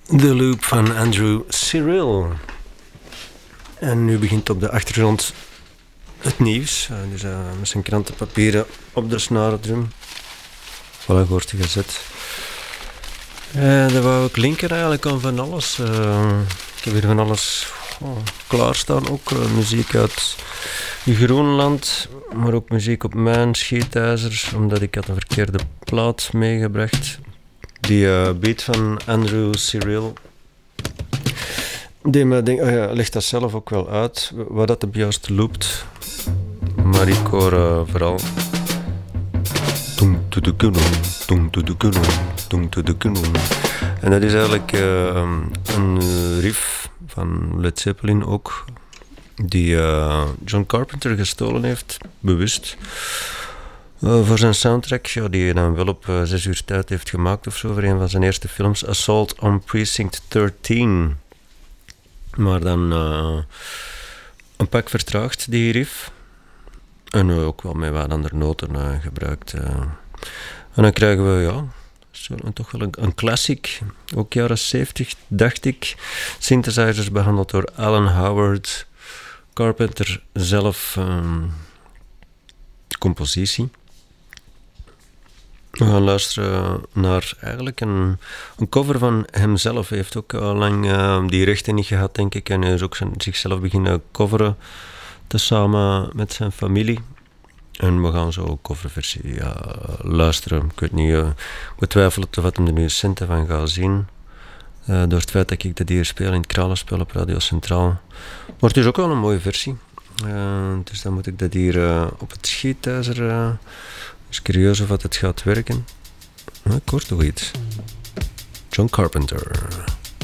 The Loop van Andrew Cyril. En nu begint op de achtergrond het nieuws. Dus met zijn krantenpapieren op de snaredrum. Voilà, hoort de gezet. Daar wou ik linken eigenlijk aan van alles. Ik heb hier van alles klaarstaan. Ook muziek uit Groenland, maar ook muziek op mijn schietijzers, omdat ik had een verkeerde plaat meegebracht. Die beat van Andrew Cyril, die me legt dat zelf ook wel uit, wat dat op juist loopt. Maar ik hoor vooral en dat is eigenlijk een riff van Led Zeppelin ook, die John Carpenter gestolen heeft, bewust, voor zijn soundtrack, die hij dan wel op 6 uur tijd heeft gemaakt of zo, voor een van zijn eerste films, Assault on Precinct 13. Maar dan een pak vertraagd, die riff. En ook wel met wat andere noten gebruikt. En dan krijgen we, toch wel een classic, ook jaren 70, dacht ik. Synthesizers behandeld door Alan Howard, Carpenter zelf, compositie. We gaan luisteren naar eigenlijk een cover van hemzelf. Hij heeft ook al lang die rechten niet gehad, denk ik. En hij is ook zichzelf beginnen coveren, tezamen met zijn familie. En we gaan zo een coverversie luisteren. Ik weet niet, ik betwijfel of hij er nu centen van gaat zien. Door het feit dat ik dat hier speel in het Kralenspel op Radio Centraal. Maar het is ook wel een mooie versie. Dus dan moet ik dat hier op het schietijzer. Is curieus of het gaat werken. Ik hoor toch iets. John Carpenter.